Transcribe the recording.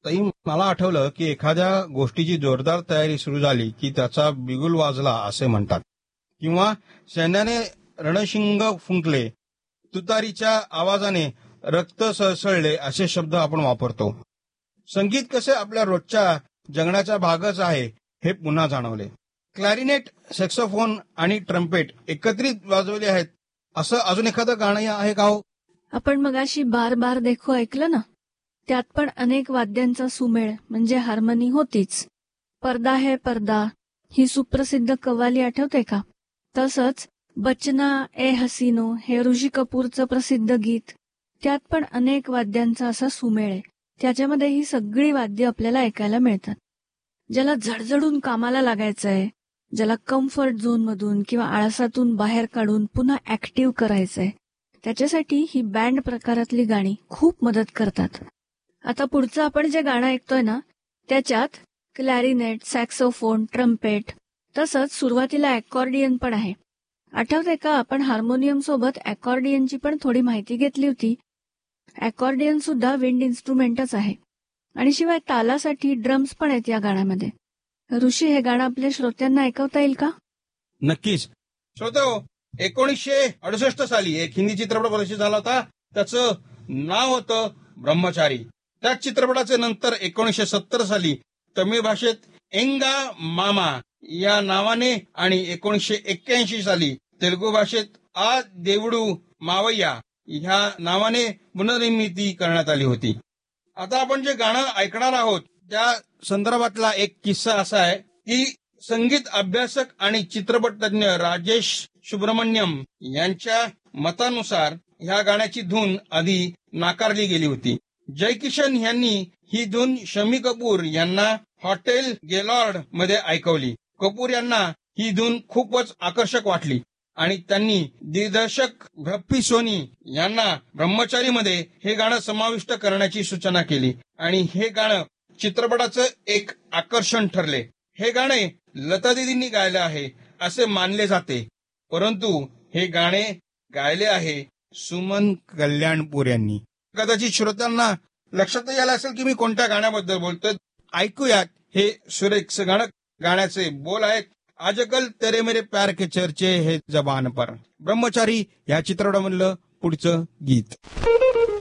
ताई, मला आठवलं की एखाद्या गोष्टीची जोरदार तयारी सुरू झाली की त्याचा बिगुल वाजला असे म्हणतात, किंवा सैन्याने रणशिंग फुंकले, तुतारीच्या आवाजाने रक्त सळसळले असे शब्द आपण वापरतो. संगीत कसे आपल्या रोजच्या जगण्याचा भागच आहे हे पुन्हा जाणवले. क्लॅरिनेट, सॅक्सोफोन आणि ट्रम्पेट एकत्रित वाजवले आहेत असं अजून एखादं गाणं आहे का हो? आपण मगाशी बार बार देखो ऐकलं ना, त्यात पण अनेक वाद्यांचा सुमेळ म्हणजे हार्मनी होतीच. पर्दा है पर्दा ही सुप्रसिद्ध कव्वाली आठवते का? तसंच बचना ए हसीनो हे ऋषी कपूरचं प्रसिद्ध गीत, त्यात पण अनेक वाद्यांचा असा सुमेळ आहे. त्याच्यामध्ये ही सगळी वाद्य आपल्याला ऐकायला मिळतात. ज्याला झडझडून कामाला लागायचंय, ज्याला कम्फर्ट झोनमधून किंवा आळसातून बाहेर काढून पुन्हा ऍक्टिव्ह करायचंय, त्याच्यासाठी ही बँड प्रकारातली गाणी खूप मदत करतात. आता पुढचं आपण जे गाणं ऐकतोय ना, त्याच्यात क्लॅरिनेट, सॅक्सोफोन, ट्रम्पेट तसंच सुरुवातीला अकॉर्डियन पण आहे. आठवतंय का, आपण हार्मोनियम सोबत अकॉर्डियनची पण थोडी माहिती घेतली होती. अकॉर्डियन सुद्धा विंड इन्स्ट्रुमेंटच आहे आणि शिवाय तालासाठी ड्रम्स पण आहेत या गाण्यामध्ये. ऋषी, हे गाणं आपल्या श्रोत्यांना ऐकवता येईल का? नक्कीच. श्रोतो, 1968 साली एक हिंदी चित्रपट प्रदर्शित झाला होता. त्याचं नाव होतं ब्रह्मचारी. त्याच चित्रपटाचे नंतर 1970 साली तमिळ भाषेत एंगा मामा या नावाने आणि 1981 साली तेलुगू भाषेत आ देवडू मावय्या ह्या नावाने पुनर्निर्मिती करण्यात आली होती. आता आपण जे गाणं ऐकणार आहोत त्या संदर्भातला एक किस्सा असा आहे की संगीत अभ्यासक आणि चित्रपट तज्ञ राजेश सुब्रमण्यम यांच्या मतानुसार ह्या गाण्याची धून आधी नाकारली गेली होती. जयकिशन यांनी ही धून शमी कपूर यांना हॉटेल गेलॉर्ड मध्ये ऐकवली. कपूर यांना ही धून खूपच आकर्षक वाटली आणि त्यांनी दिग्दर्शक भप्पी सोनी यांना ब्रह्मचारीमध्ये हे गाणं समाविष्ट करण्याची सूचना केली आणि हे गाणं चित्रपटाचं एक आकर्षण ठरले. हे गाणे लता दीदींनी गायले आहे असे मानले जाते, परंतु हे गाणे गायले आहे सुमन कल्याणपूर यांनी. कदाचित श्रोत्यांना लक्षात यायला असेल की मी कोणत्या गाण्याबद्दल बोलतोय. ऐकूयात हे सुरेख गाणं. गाण्याचे बोल आहेत, आजकल तेरे मेरे प्यार के चर्चे हे जबान पर. ब्रह्मचारी या चित्रपटामधलं पुढचं गीत.